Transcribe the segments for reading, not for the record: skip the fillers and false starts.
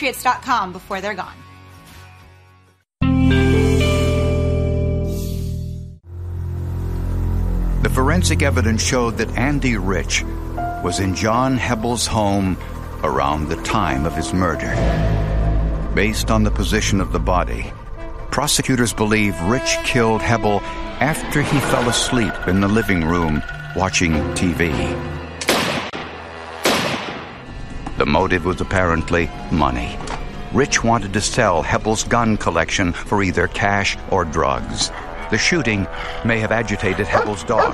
GoPatriots.com before they're gone. The forensic evidence showed that Andy Rich was in John Hebel's home around the time of his murder. Based on the position of the body, prosecutors believe Rich killed Hebel after he fell asleep in the living room watching TV. The motive was apparently money. Rich wanted to sell Hebel's gun collection for either cash or drugs. The shooting may have agitated Hebel's dog.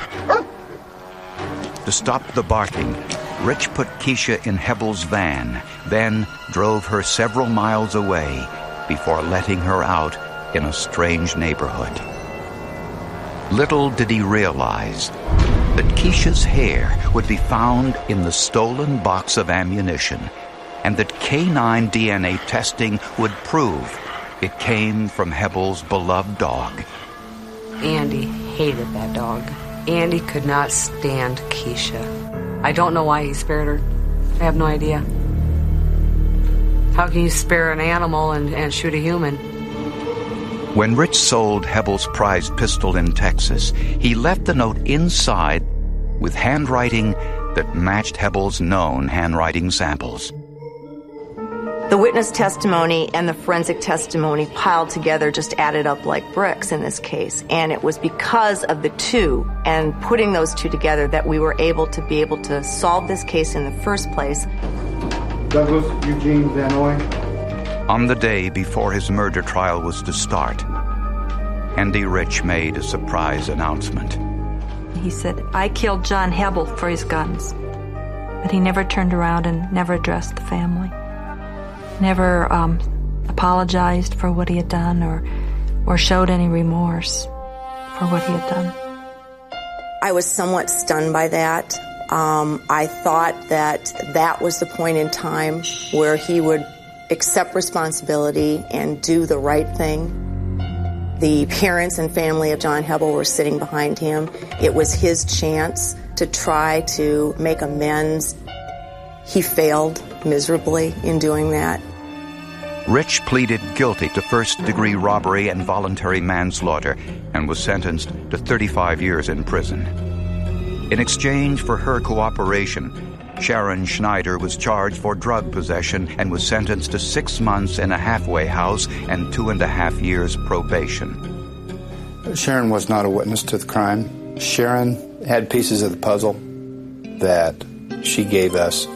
To stop the barking, Rich put Keisha in Hebel's van, then drove her several miles away before letting her out in a strange neighborhood. Little did he realize that Keisha's hair would be found in the stolen box of ammunition, and that canine DNA testing would prove it came from Hebel's beloved dog. Andy hated that dog. Andy could not stand Keisha. I don't know why he spared her. I have no idea. How can you spare an animal and shoot a human? When Rich sold Hebel's prized pistol in Texas, he left the note inside with handwriting that matched Hebel's known handwriting samples. The witness testimony and the forensic testimony piled together just added up like bricks in this case. And it was because of the two and putting those two together that we were able to solve this case in the first place. Douglas Eugene Vanoy. On the day before his murder trial was to start, Andy Rich made a surprise announcement. He said, "I killed John Hebel for his guns." But he never turned around and never addressed the family. Never apologized for what he had done or showed any remorse for what he had done. I was somewhat stunned by that. I thought that was the point in time where he would accept responsibility and do the right thing. The parents and family of John Hebel were sitting behind him. It was his chance to try to make amends. He failed miserably in doing that. Rich pleaded guilty to first-degree robbery and voluntary manslaughter and was sentenced to 35 years in prison. In exchange for her cooperation, Sharon Schneider was charged for drug possession and was sentenced to 6 months in a halfway house and 2.5 years probation. Sharon was not a witness to the crime. Sharon had pieces of the puzzle that she gave us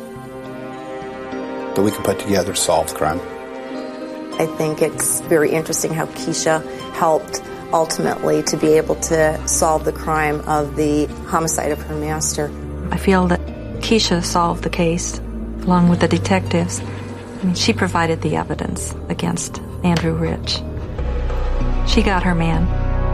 that we could put together to solve the crime. I think it's very interesting how Keisha helped ultimately to be able to solve the crime of the homicide of her master. I feel that Keisha solved the case along with the detectives. I mean, she provided the evidence against Andrew Rich. She got her man.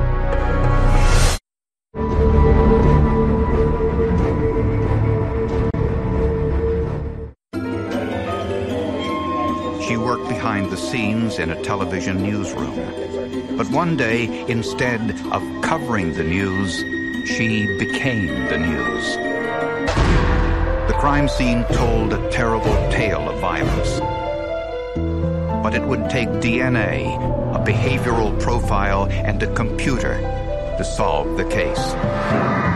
She worked behind the scenes in a television newsroom. But one day, instead of covering the news, she became the news. The crime scene told a terrible tale of violence. But it would take DNA, a behavioral profile, and a computer to solve the case.